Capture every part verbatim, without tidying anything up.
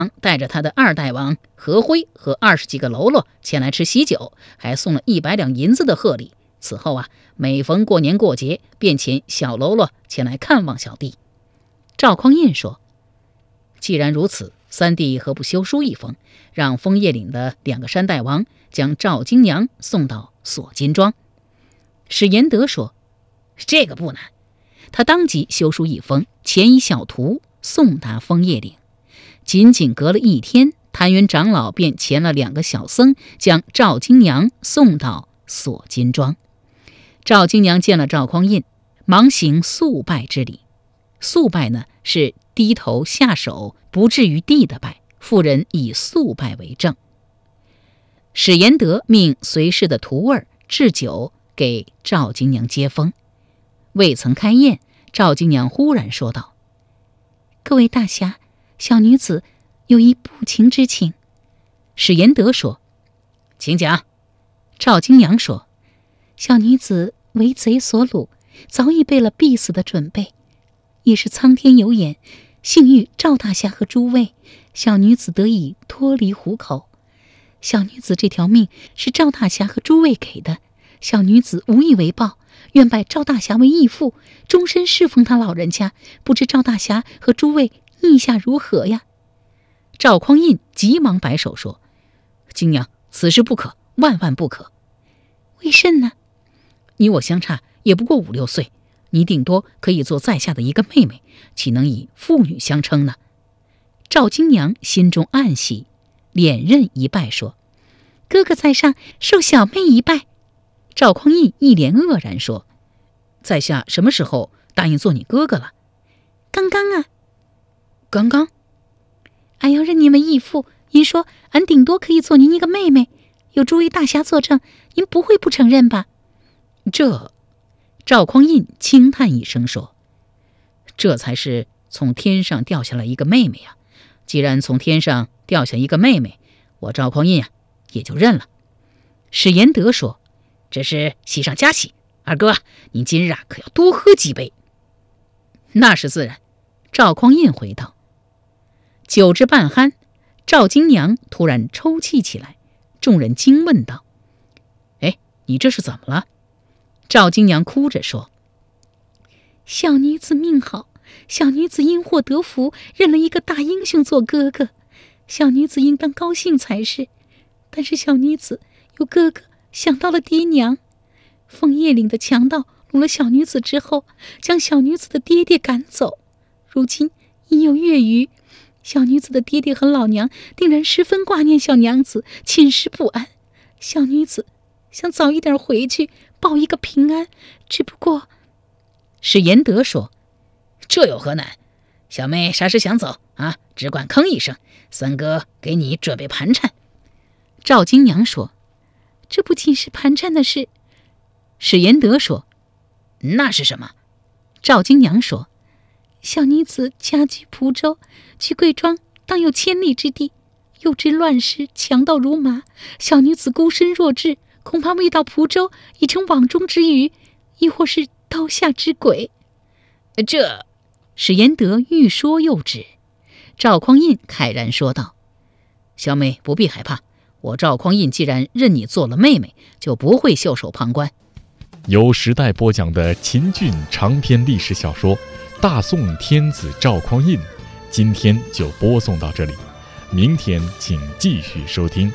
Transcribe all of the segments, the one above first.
带着他的二代王何辉和二十几个喽啰前来吃喜酒，还送了一百两银子的贺礼。此后啊，每逢过年过节，便请小喽啰前来看望小弟。赵匡胤说：“既然如此，三弟何不修书一封，让枫叶岭的两个山大王将赵金娘送到锁金庄？”史延德说：“这个不难。”他当即修书一封，遣以小徒送达枫叶岭。仅仅隔了一天，谭元长老便遣了两个小僧，将赵金娘送到锁金庄。赵金娘见了赵匡胤，忙行肃拜之礼。肃拜呢，是低头下手，不至于地的拜，妇人以肃拜为正。史延德命随侍的徒儿置酒给赵金娘接风。未曾开宴，赵金娘忽然说道：“各位大侠，小女子有一不情之请。”史延德说：“请讲。”赵金娘说：“小女子为贼所掳，早已备了必死的准备，也是苍天有眼，幸遇赵大侠和诸位，小女子得以脱离虎口。小女子这条命是赵大侠和诸位给的，小女子无以为报，愿拜赵大侠为义父，终身侍奉他老人家，不知赵大侠和诸位意下如何呀？”赵匡胤急忙摆手说：“金娘，此事不可，万万不可。”“为甚呢？”“你我相差也不过五六岁，你顶多可以做在下的一个妹妹，岂能以父女相称呢？”赵金娘心中暗喜，脸认一拜说：“哥哥在上，受小妹一拜。”赵匡胤一脸愕然说：“在下什么时候答应做你哥哥了？”“刚刚啊。”“刚刚？”“俺要认你为义父，您说俺顶多可以做您一个妹妹，有诸位大侠作证，您不会不承认吧？”这……赵匡胤轻叹一声说：“这才是从天上掉下来一个妹妹啊！既然从天上掉下一个妹妹，我赵匡胤啊也就认了。”史延德说：“这是喜上加喜，二哥啊，您今日啊可要多喝几杯。”“那是自然。”赵匡胤回道。酒至半酣，赵金娘突然抽泣起来，众人惊问道：“哎，你这是怎么了？”赵金娘哭着说：“小女子命好，小女子因祸得福，认了一个大英雄做哥哥，小女子应当高兴才是。但是小女子有哥哥想到了爹娘，枫叶岭的强盗掳了小女子之后，将小女子的爹爹赶走。如今因有月余，小女子的爹爹和老娘定然十分挂念小娘子，寝食不安。小女子想早一点回去，报一个平安，只不过……”史延德说：“这有何难？小妹啥时想走啊？只管吭一声，三哥给你准备盘缠。”赵金娘说：“这不仅是盘缠的事。”史延德说：“那是什么？”赵金娘说：“小女子家居蒲州，去贵庄当有千里之地，又知乱世强盗如麻，小女子孤身弱智，恐怕未到蒲州已成网中之鱼，亦或是刀下之鬼。”这……史延德欲说又止。赵匡胤慨然说道：“小妹不必害怕，我赵匡胤既然认你做了妹妹，就不会袖手旁观。” 由时代播讲的秦俊长篇历史小说《大宋天子赵匡胤》，今天就播送到这里，明天请继续收听。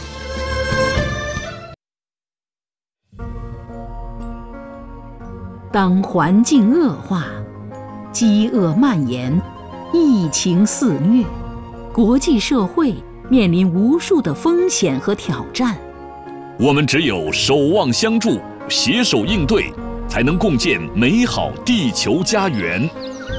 当环境恶化，饥饿蔓延，疫情肆虐，国际社会面临无数的风险和挑战。 我们只有守望相助，携手应对，才能共建美好地球家园。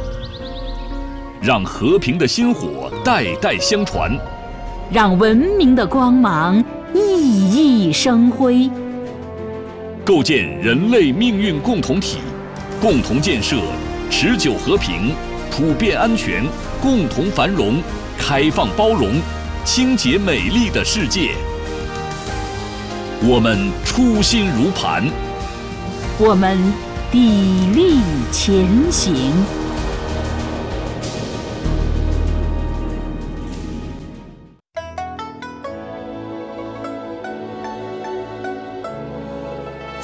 让和平的薪火代代相传， 让文明的光芒熠熠生辉。 构建人类命运共同体，共同建设持久和平、普遍安全、共同繁荣、开放包容、清洁美丽的世界。我们初心如磐， 我们砥砺前行。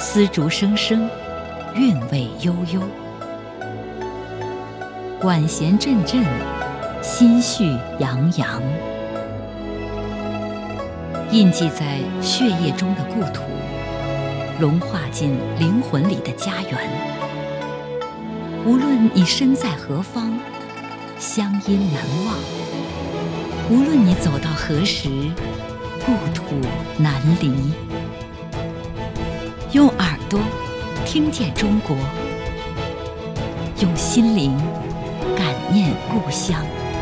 丝竹声声，韵味悠悠。管弦阵阵，心绪洋洋。印记在血液中的故土，融化进灵魂里的家园。无论你身在何方，乡音难忘；无论你走到何时，故土难离。用耳朵听见中国，用心灵感念故乡。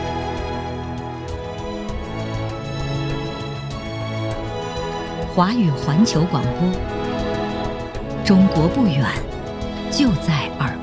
华语环球广播，中国不远，就在耳